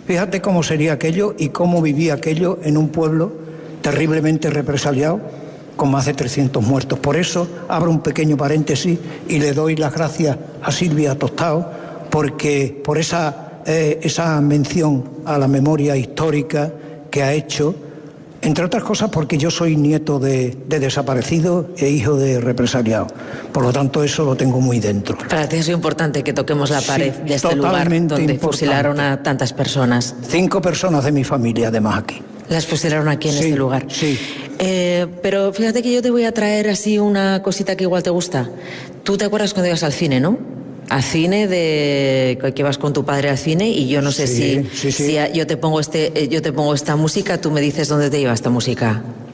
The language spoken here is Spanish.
Fíjate cómo sería aquello y cómo vivía aquello en un pueblo terriblemente represaliado, con más de 300 muertos. Por eso abro un pequeño paréntesis y le doy las gracias a Silvia Tostao, porque por esa mención a la memoria histórica que ha hecho, entre otras cosas porque yo soy nieto de desaparecidos e hijo de represaliados. Por lo tanto, eso lo tengo muy dentro. Para ti es importante que toquemos la pared de este lugar donde fusilaron a tantas personas. 5 personas de mi familia, además, aquí. Las fusilaron aquí en este lugar. Sí. Pero fíjate que yo te voy a traer así una cosita que igual te gusta. Tú te acuerdas cuando ibas al cine, ¿no? Al cine, que vas con tu padre al cine, y yo no sé si yo te pongo esta música, tú me dices dónde te lleva esta música.